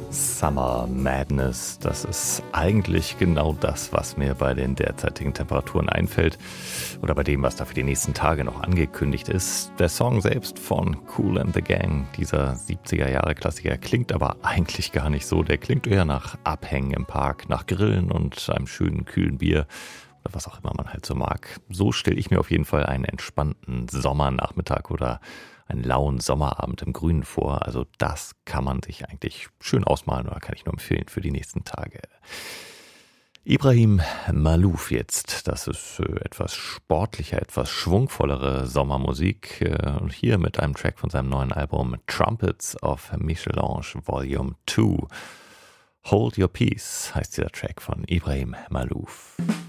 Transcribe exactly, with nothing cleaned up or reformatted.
Summer Madness, das ist eigentlich genau das, was mir bei den derzeitigen Temperaturen einfällt oder bei dem, was da für die nächsten Tage noch angekündigt ist. Der Song selbst von Kool and the Gang, dieser siebziger-Jahre-Klassiker, klingt aber eigentlich gar nicht so. Der klingt eher nach Abhängen im Park, nach Grillen und einem schönen, kühlen Bier oder was auch immer man halt so mag. So stelle ich mir auf jeden Fall einen entspannten Sommernachmittag oder einen lauen Sommerabend im Grünen vor. Also das kann man sich eigentlich schön ausmalen oder kann ich nur empfehlen für die nächsten Tage. Ibrahim Maalouf jetzt. Das ist äh, etwas sportlicher, etwas schwungvollere Sommermusik. Äh, und hier mit einem Track von seinem neuen Album Trumpets of Michelange Volume zwei. Hold Your Peace heißt dieser Track von Ibrahim Maalouf.